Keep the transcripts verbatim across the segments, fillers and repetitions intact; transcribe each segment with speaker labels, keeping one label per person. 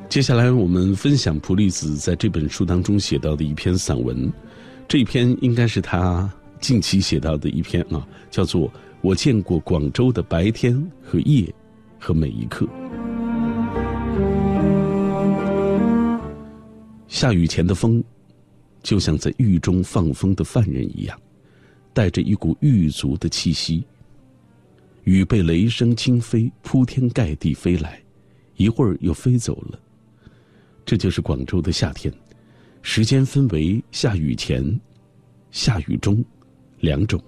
Speaker 1: 接下来我们分享普利子在这本书当中写到的一篇散文，这一篇应该是他近期写到的一篇啊，叫做《我见过广州的白天和夜和每一刻》。下雨前的风，就像在狱中放风的犯人一样，带着一股狱卒的气息。雨被雷声轻飞，铺天盖地飞来，一会儿又飞走了。这就是广州的夏天，时间分为下雨前、下雨中两种。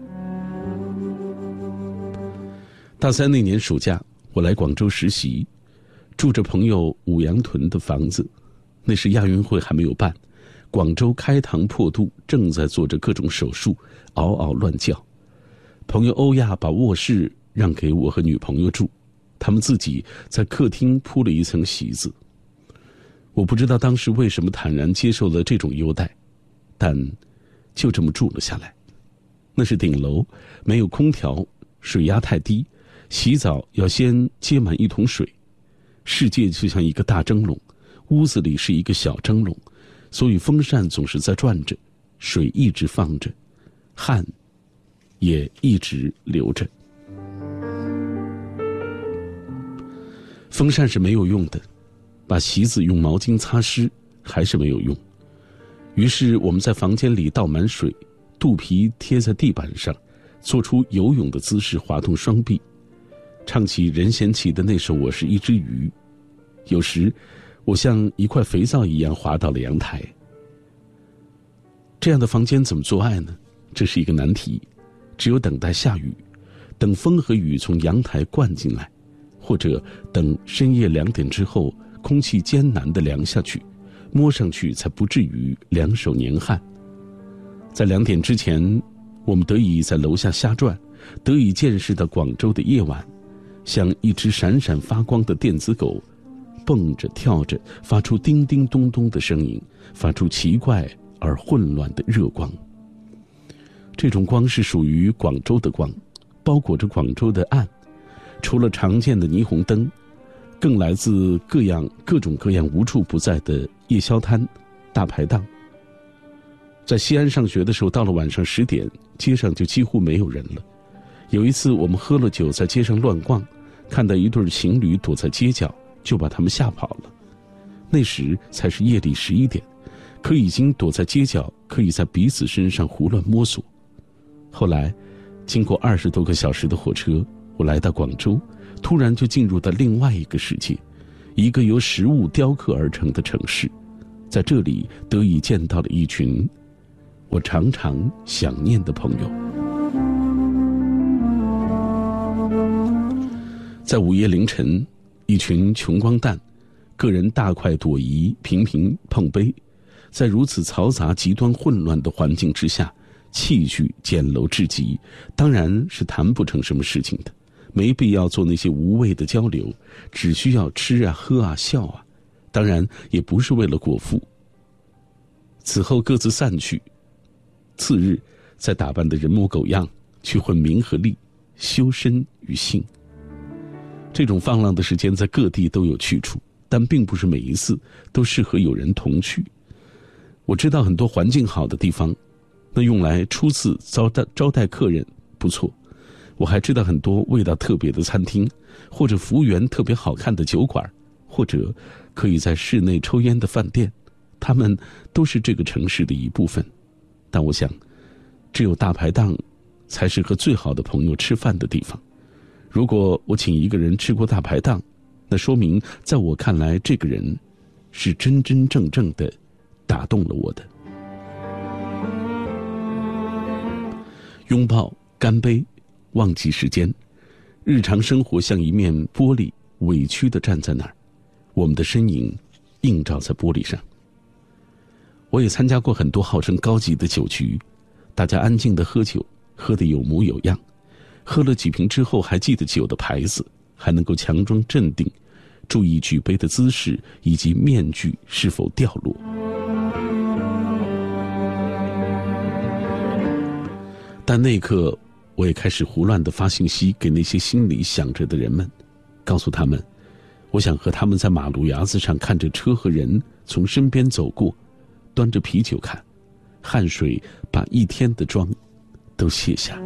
Speaker 1: 大三那年暑假，我来广州实习，住着朋友五羊屯的房子。那时亚运会还没有办，广州开膛破肚，正在做着各种手术，嗷嗷乱叫。朋友欧亚把卧室让给我和女朋友住，他们自己在客厅铺了一层席子。我不知道当时为什么坦然接受了这种优待，但就这么住了下来。那是顶楼，没有空调，水压太低，洗澡要先接满一桶水。世界就像一个大蒸笼，屋子里是一个小蒸笼，所以风扇总是在转着，水一直放着，汗也一直流着。风扇是没有用的，把席子用毛巾擦湿还是没有用。于是我们在房间里倒满水，肚皮贴在地板上，做出游泳的姿势，滑动双臂，唱起任贤齐的那首《我是一只鱼》。有时我像一块肥皂一样滑到了阳台。这样的房间怎么做爱呢？这是一个难题，只有等待下雨，等风和雨从阳台灌进来，或者等深夜两点之后空气艰难地凉下去，摸上去才不至于两手黏汗。在两点之前，我们得以在楼下瞎转，得以见识到广州的夜晚，像一只闪闪发光的电子狗，蹦着跳着，发出叮叮咚咚的声音，发出奇怪而混乱的热光。这种光是属于广州的光，包裹着广州的暗。除了常见的霓虹灯，更来自各样各种各样无处不在的夜宵摊、大排档。在西安上学的时候，到了晚上十点，街上就几乎没有人了。有一次我们喝了酒，在街上乱逛，看到一对情侣躲在街角，就把他们吓跑了。那时才是夜里十一点，可已经躲在街角，可以在彼此身上胡乱摸索。后来经过二十多个小时的火车，我来到广州，突然就进入到另外一个世界，一个由食物雕刻而成的城市。在这里得以见到了一群我常常想念的朋友。在午夜凌晨，一群穷光蛋，个人大快朵颐，频频碰杯，在如此嘈杂极端混乱的环境之下，器具简陋至极，当然是谈不成什么事情的，没必要做那些无谓的交流，只需要吃啊喝啊笑啊，当然也不是为了果腹。此后各自散去，次日再打扮得人模狗样，去混名和利，修身与性。这种放浪的时间在各地都有去处，但并不是每一次都适合有人同去。我知道很多环境好的地方，那用来初次招待招待客人不错。我还知道很多味道特别的餐厅，或者服务员特别好看的酒馆，或者可以在室内抽烟的饭店，他们都是这个城市的一部分。但我想，只有大排档才是和最好的朋友吃饭的地方。如果我请一个人吃过大排档，那说明在我看来，这个人是真真正正的打动了我的。拥抱，干杯，忘记时间，日常生活像一面玻璃，委屈地站在那儿，我们的身影映照在玻璃上。我也参加过很多号称高级的酒局，大家安静地喝酒，喝得有模有样，喝了几瓶之后还记得酒的牌子，还能够强装镇定，注意举杯的姿势以及面具是否掉落。但那一刻，我也开始胡乱地发信息给那些心里想着的人们，告诉他们， 我想和他们在马路牙子上看着车和人从身边走过，端着啤酒看，汗水把一天的妆都卸下。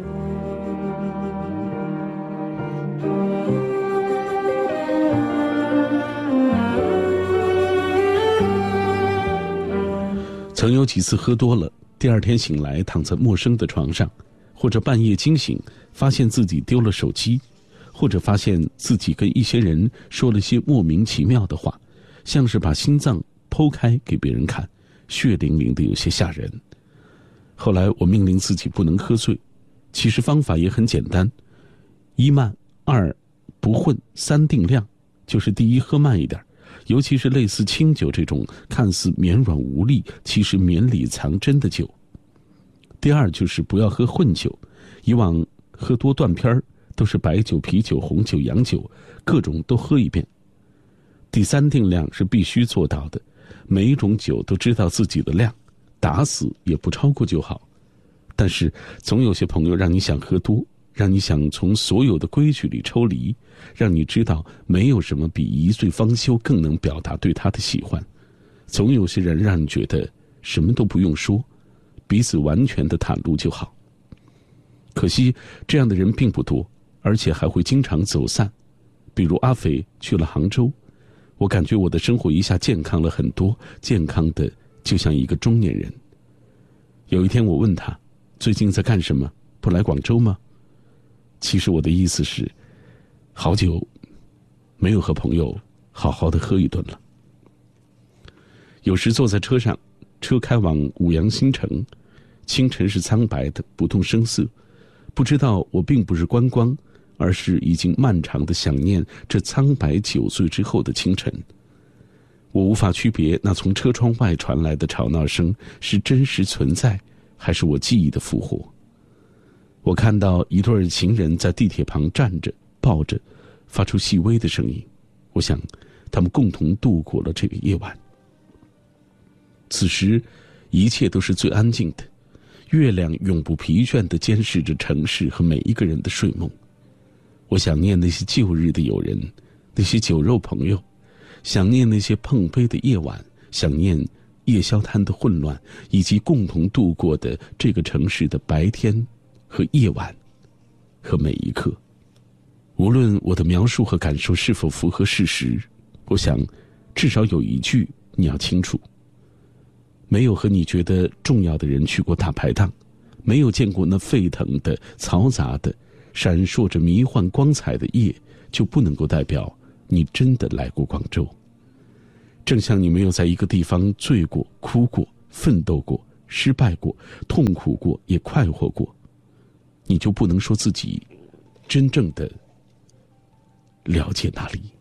Speaker 1: 曾有几次喝多了，第二天醒来躺在陌生的床上，或者半夜惊醒，发现自己丢了手机，或者发现自己跟一些人说了些莫名其妙的话，像是把心脏剖开给别人看，血淋淋的有些吓人。后来我命令自己不能喝醉，其实方法也很简单，一慢，二不混，三定量，就是第一喝慢一点，尤其是类似清酒这种看似绵软无力，其实绵里藏针的酒。第二就是不要喝混酒，以往喝多断片儿都是白酒、啤酒、红酒、洋酒，各种都喝一遍。第三定量是必须做到的，每一种酒都知道自己的量，打死也不超过就好。但是总有些朋友让你想喝多，让你想从所有的规矩里抽离，让你知道没有什么比一醉方休更能表达对他的喜欢。总有些人让你觉得什么都不用说，彼此完全的袒露就好。可惜这样的人并不多，而且还会经常走散。比如阿肥去了杭州，我感觉我的生活一下健康了很多，健康的就像一个中年人。有一天我问他，最近在干什么？不来广州吗？其实我的意思是，好久没有和朋友好好的喝一顿了。有时坐在车上，车开往五羊新城，清晨是苍白的，不动声色，不知道我并不是观光，而是已经漫长的想念这苍白酒醉之后的清晨。我无法区别那从车窗外传来的吵闹声是真实存在，还是我记忆的复活。我看到一对情人在地铁旁站着抱着，发出细微的声音，我想他们共同度过了这个夜晚。此时一切都是最安静的，月亮永不疲倦地监视着城市和每一个人的睡梦。我想念那些旧日的友人，那些酒肉朋友，想念那些碰杯的夜晚，想念夜宵摊的混乱，以及共同度过的这个城市的白天和夜晚和每一刻。无论我的描述和感受是否符合事实，我想至少有一句你要清楚，没有和你觉得重要的人去过大排档，没有见过那沸腾的嘈杂的闪烁着迷幻光彩的夜，就不能够代表你真的来过广州。正像你没有在一个地方醉过、哭过、奋斗过、失败过、痛苦过也快活过，你就不能说自己真正的了解那里。